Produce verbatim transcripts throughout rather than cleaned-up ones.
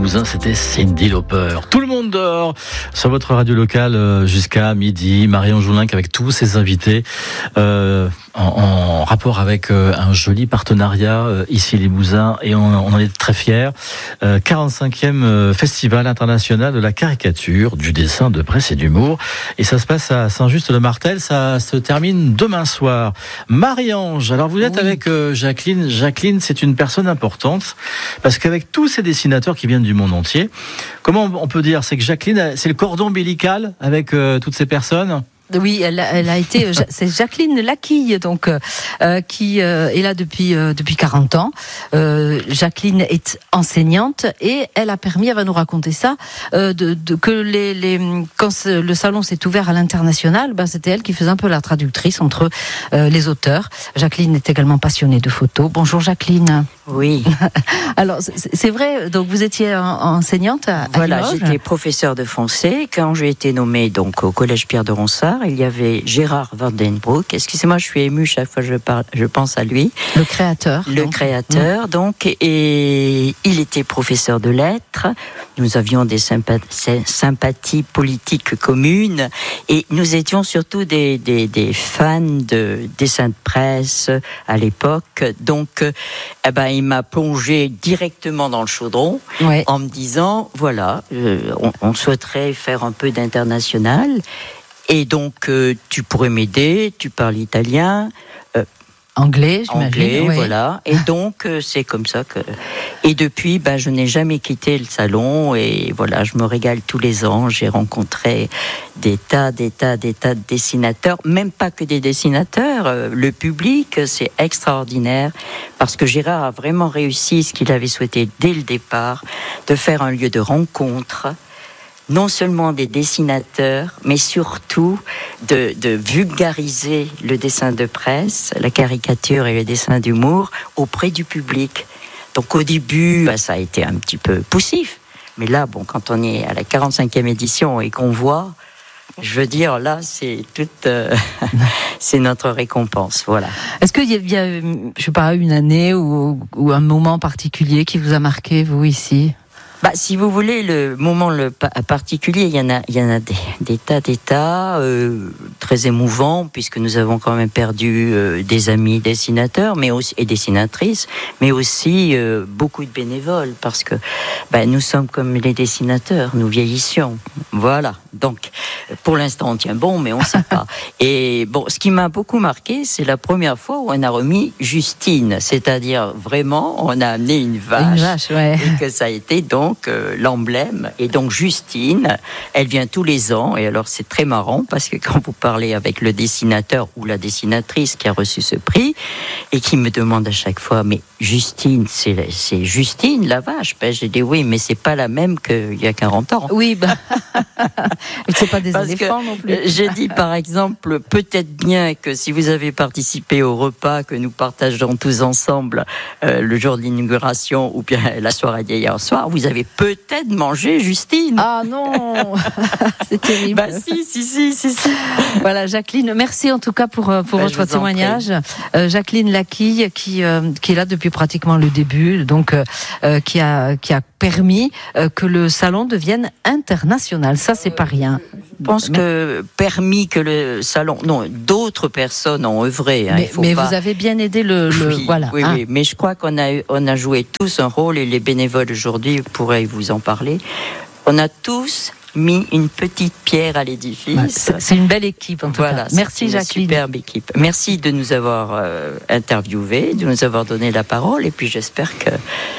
Limousin, c'était Cyndi Lauper. Tout le monde dort sur votre radio locale jusqu'à midi. Marion Joulinck avec tous ses invités euh, en, en rapport avec euh, un joli partenariat euh, ici Limousin, et on, on en est très fiers. Euh, quarante-cinquième Festival international de la caricature, du dessin, de presse et d'humour. Et ça se passe à Saint-Just-le-Martel. Ça se termine demain soir. Marie-Ange, alors vous êtes oui. avec euh, Jacqueline. Jacqueline, c'est une personne importante parce qu'avec tous ces dessinateurs qui viennent du monde entier, comment on peut dire, c'est que Jacqueline, c'est le cordon ombilical avec euh, toutes ces personnes? Oui, elle, elle a été. C'est Jacqueline Laquille, donc euh, qui euh, est là depuis euh, depuis quarante ans. Euh, Jacqueline est enseignante et elle a permis, elle va nous raconter ça, euh, de, de que les, les quand le salon s'est ouvert à l'international, ben c'était elle qui faisait un peu la traductrice entre euh, les auteurs. Jacqueline est également passionnée de photos. Bonjour Jacqueline. Oui. Alors c'est, c'est vrai. Donc vous étiez enseignante à, à Voilà, Limoges. J'étais professeure de français quand j'ai été nommée donc au collège Pierre de Ronsard. Il y avait Gérard Vandenbroek. Excusez-moi, je suis émue chaque fois que je, parle, je pense à lui. Le créateur. Le donc. créateur, mmh. donc. Et il était professeur de lettres. Nous avions des sympathies, sympathies politiques communes. Et nous étions surtout des, des, des fans de dessins de presse à l'époque. Donc, eh ben, il m'a plongé directement dans le chaudron ouais. en me disant, voilà, euh, on, on souhaiterait faire un peu d'international. Et donc, euh, tu pourrais m'aider, tu parles italien. Euh, anglais, j'imagine. Anglais, oui. voilà. Et donc, euh, c'est comme ça que... Et depuis, ben, je n'ai jamais quitté le salon. Et voilà, je me régale tous les ans. J'ai rencontré des tas, des tas, des tas de dessinateurs. Même pas que des dessinateurs. Euh, le public, c'est extraordinaire. Parce que Gérard a vraiment réussi ce qu'il avait souhaité dès le départ, de faire un lieu de rencontre. Non seulement des dessinateurs, mais surtout de, de vulgariser le dessin de presse, la caricature et le dessin d'humour auprès du public. Donc au début, bah, ça a été un petit peu poussif. Mais là, bon, quand on est à la quarante-cinquième édition et qu'on voit, je veux dire, là, c'est toute, euh, c'est notre récompense, voilà. Est-ce qu'il y a, il y a, je sais pas, une année ou, ou un moment particulier qui vous a marqué, vous, ici ? Bah, si vous voulez, le moment le particulier, il y en a, il y en a des, des tas, des tas, euh, très émouvants, puisque nous avons quand même perdu euh, des amis dessinateurs, mais aussi et dessinatrices, mais aussi euh, beaucoup de bénévoles, parce que bah, nous sommes comme les dessinateurs, nous vieillissions, voilà. Donc, pour l'instant, on tient bon, mais on ne sait pas. Et bon, ce qui m'a beaucoup marqué, c'est la première fois où on a remis Justine, c'est-à-dire vraiment, on a amené une vache, une vache ouais. et que ça a été donc Donc, euh, l'emblème. Et donc Justine, elle vient tous les ans. Et alors c'est très marrant parce que quand vous parlez avec le dessinateur ou la dessinatrice qui a reçu ce prix et qui me demande à chaque fois, mais Justine, c'est, c'est Justine la vache? Ben, j'ai dit oui, mais c'est pas la même qu'il y a quarante ans. Oui, bah. C'est pas des parce éléphants non plus. J'ai dit par exemple, peut-être bien que si vous avez participé au repas que nous partageons tous ensemble euh, le jour de l'inauguration ou bien la soirée d'hier soir, vous avez peut-être mangé Justine. Ah non. C'est terrible. Bah si, si, si, si, si. Voilà, Jacqueline, merci en tout cas pour, pour bah, votre témoignage. Euh, Jacqueline Laquille, qui, euh, qui est là depuis pratiquement le début, donc euh, qui, a, qui a permis euh, que le salon devienne international. Ça, c'est pas rien. Je pense que permis que le salon... Non, d'autres personnes ont œuvré. Hein, mais il faut mais pas... vous avez bien aidé le... le oui, voilà, oui, hein. oui, mais je crois qu'on a, on a joué tous un rôle, et les bénévoles aujourd'hui pourraient vous en parler. On a tous mis une petite pierre à l'édifice. Ouais, c'est, c'est une belle équipe en tout voilà, cas. Merci c'est Jacqueline. Une superbe équipe. Merci de nous avoir euh, interviewés, de nous avoir donné la parole, et puis j'espère que...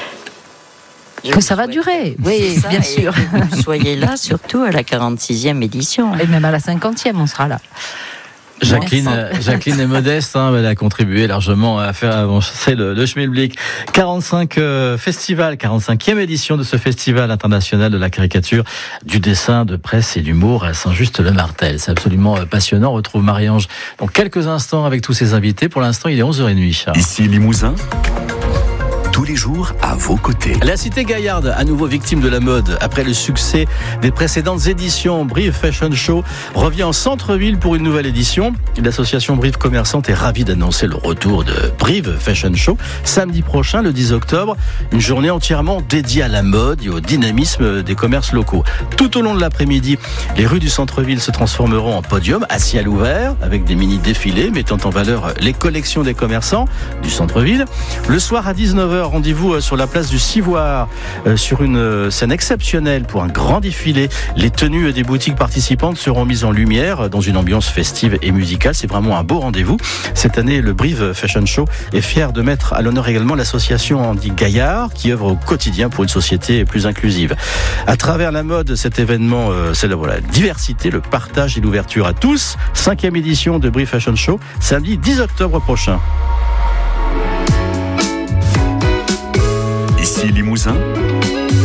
Je que ça va durer, oui, ça, bien sûr. Que vous soyez là, surtout à la quarante-sixième édition. Et même à la cinquantième, on sera là. Jacqueline, Jacqueline est modeste, hein, elle a contribué largement à faire avancer le, le schmilblick. quarante-cinq euh, festivals, quarante-cinquième édition de ce festival international de la caricature, du dessin, de presse et d'humour à Saint-Just-le-Martel. C'est absolument passionnant. On retrouve Marie-Ange dans quelques instants avec tous ses invités. Pour l'instant, il est onze heures trente. Ici Limousin. tous les jours à vos côtés. La cité gaillarde, à nouveau victime de la mode. Après le succès des précédentes éditions, Brive Fashion Show revient en centre-ville pour une nouvelle édition. L'association Brive Commerçante est ravie d'annoncer le retour de Brive Fashion Show samedi prochain, le dix octobre. Une journée entièrement dédiée à la mode et au dynamisme des commerces locaux. Tout au long de l'après-midi, les rues du centre-ville se transformeront en podium à ciel ouvert avec des mini-défilés mettant en valeur les collections des commerçants du centre-ville. Le soir à dix-neuf heures, rendez-vous sur la place du Civoire euh, sur une scène exceptionnelle pour un grand défilé. Les tenues des boutiques participantes seront mises en lumière dans une ambiance festive et musicale. C'est vraiment un beau rendez-vous. Cette année, le Brive Fashion Show est fier de mettre à l'honneur également l'association Andy Gaillard qui œuvre au quotidien pour une société plus inclusive. À travers la mode, cet événement euh, célèbre la diversité, le partage et l'ouverture à tous. Cinquième édition de Brive Fashion Show, samedi dix octobre prochain. Ici Limousin,